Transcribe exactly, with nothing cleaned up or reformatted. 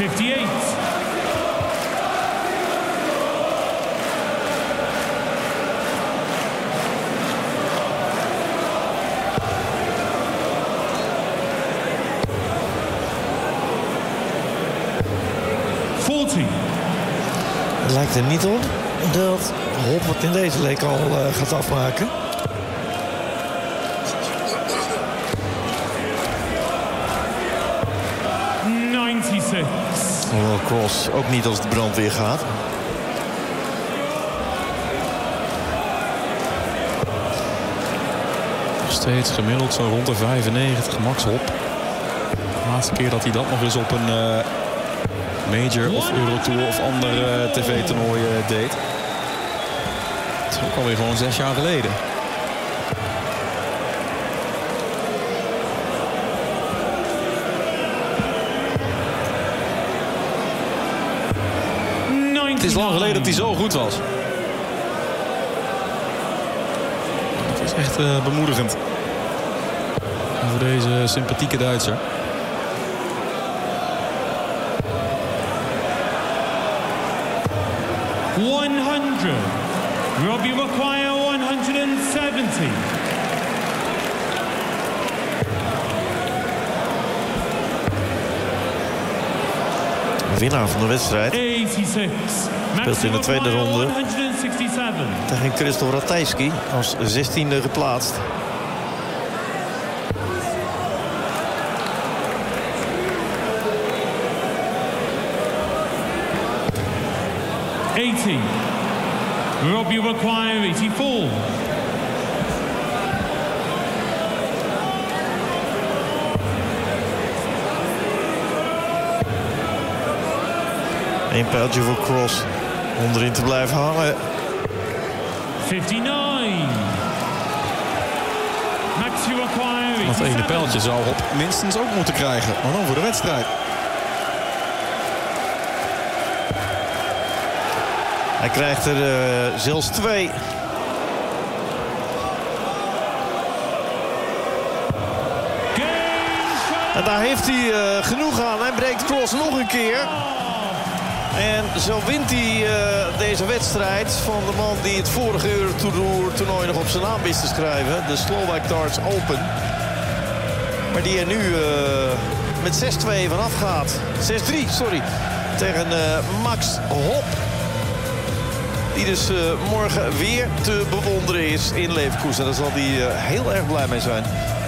fifty-eight. forty. Het lijkt er niet op dat Hop wat in deze leek al uh, gaat afmaken. ninety-six. Hoewel Cross ook niet als de brandweer gaat. Nog steeds gemiddeld zo rond de vijfennegentig. Max Hop. De laatste keer dat hij dat nog eens op een uh, Major of Eurotour of ander uh, tv-toernooi uh, deed. Het is ook alweer gewoon zes jaar geleden. Het is lang geleden dat hij zo goed was. Het is echt uh, bemoedigend. Voor deze sympathieke Duitser. honderd. Robbie McGuire honderdzeventig. Winnaar van de wedstrijd. eenenzestig. Speelt in de tweede ronde tegen Krzysztof Ratajski als zestiende geplaatst. eighty. Robbie McGuire eighty-four. Eén pijltje voor Cross. Onderin te blijven hangen. fifty-nine. Maxi McGuire. Dat ene pijltje zou Hop minstens ook moeten krijgen. Maar dan voor de wedstrijd. Hij krijgt er uh, zelfs twee. En daar heeft hij uh, genoeg aan. Hij breekt Cross nog een keer. En zo wint hij uh, deze wedstrijd van de man die het vorige Eurotour-toernooi nog op zijn naam wist te schrijven. De Slovak Darts Open. Maar die er nu uh, met zes twee vanaf gaat. zes drie, sorry. Tegen uh, Max Hop. Die dus uh, morgen weer te bewonderen is in Leverkusen. Daar zal hij uh, heel erg blij mee zijn.